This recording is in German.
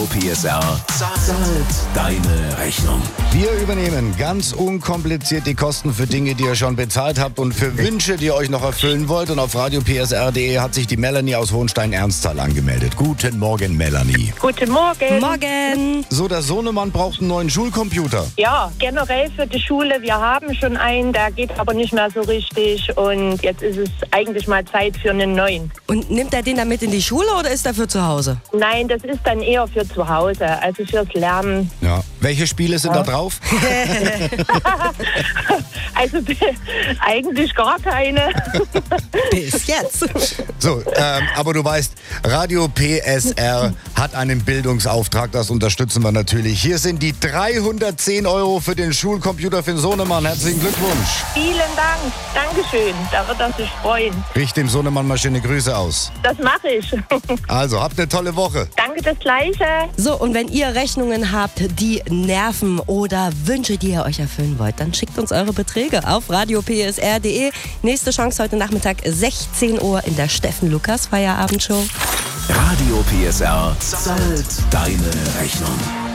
PSR zahlt deine Rechnung. Wir übernehmen ganz unkompliziert die Kosten für Dinge, die ihr schon bezahlt habt und für Wünsche, die ihr euch noch erfüllen wollt. Und auf radiopsr.de hat sich die Melanie aus Hohenstein-Ernsthal angemeldet. Guten Morgen, Melanie. Guten Morgen. Morgen. So, der Sohnemann braucht einen neuen Schulcomputer. Ja, generell für die Schule. Wir haben schon einen, der geht aber nicht mehr so richtig. Und jetzt ist es eigentlich mal Zeit für einen neuen. Und nimmt er den dann mit in die Schule oder ist er für zu Hause? Nein, das ist dann eher für zu Hause, also fürs Lernen. Ja. Welche Spiele sind da drauf? Also eigentlich gar keine. Bis jetzt. So, aber du weißt, Radio PSR hat einen Bildungsauftrag, das unterstützen wir natürlich. Hier sind die 310 € für den Schulcomputer für den Sohnemann. Herzlichen Glückwunsch. Vielen Dank. Dankeschön. Da wird er sich freuen. Richt dem Sohnemann mal schöne Grüße aus. Das mache ich. Also, habt eine tolle Woche. Danke, das Gleiche. So, und wenn ihr Rechnungen habt, die nerven oder Wünsche, die ihr euch erfüllen wollt, dann schickt uns eure Beträge auf radiopsr.de. Nächste Chance heute Nachmittag 16 Uhr in der Steffen Lukas Feierabendshow. Radio PSR zahlt deine Rechnung.